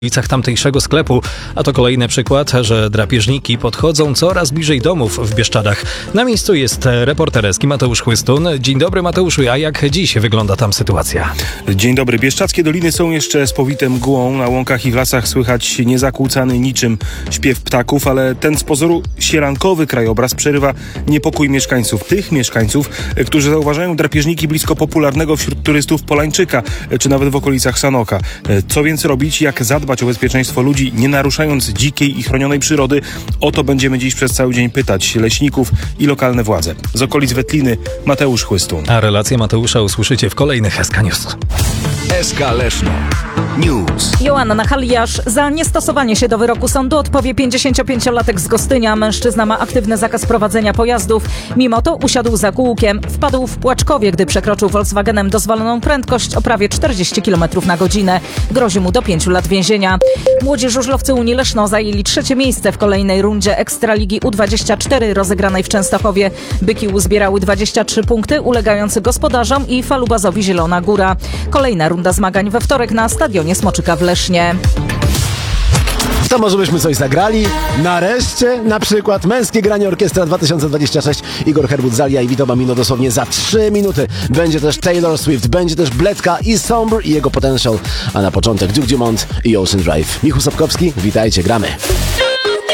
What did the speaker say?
ulicach tamtejszego sklepu, a to kolejny przykład, że drapieżniki podchodzą coraz bliżej domów w Bieszczadach. Na miejscu jest reporter Eski Mateusz Chłystun. Dzień dobry Mateuszu, a jak dziś wygląda tam sytuacja? Dzień dobry. Bieszczadzkie doliny są jeszcze spowite mgłą. Na łąkach i w lasach słychać niezakłócany niczym śpiew ptaków, ale ten z pozoru sierankowy krajobraz przerywa niepokój mieszkańców. Tych mieszkańców, którzy zauważają drapieżniki blisko popularnego wśród turystów Polańczyka, czy nawet w okolicach Sanoka. Co więc robić? Jak zadbać o bezpieczeństwo ludzi, nie naruszając dzikiej i chronionej przyrody? O to będziemy dziś przez cały dzień pytać leśników i lokalne władze. Z okolic Wetliny Mateusz Chłystun. A relację Mateusza usłyszycie w kolejnych SK News. SK Leszno News. Joanna Haliasz za niestosowanie się do wyroku sądu odpowie 55-latek z Gostynia. Mężczyzna ma aktywny zakaz prowadzenia pojazdów. Mimo to usiadł za kółkiem. Wpadł w Płaczkowie, gdy przekroczył Volkswagenem dozwoloną prędkość o prawie 40 km na godzinę. Grozi mu do 5 lat więzienia. Młodzi żużlowcy Unii Leszno zajęli 3. miejsce w kolejnej rundzie Ekstraligi U24 rozegranej w Częstochowie. Byki uzbierały 23 punkty, ulegający gospodarzom i falubazowi Zielona Góra. Kolejna runda zmagań we wtorek na stadionie Smoczyka w Lesznie. To może byśmy coś zagrali? Nareszcie na przykład Męskie Granie Orkiestra 2026. Igor Herbut, Zalia i Vito Bambino dosłownie za 3 minuty. Będzie też Taylor Swift, będzie też Bledka i Sombre i jego Potential. A na początek Duke Dumont i Ocean Drive. Michał Sapkowski, witajcie, gramy.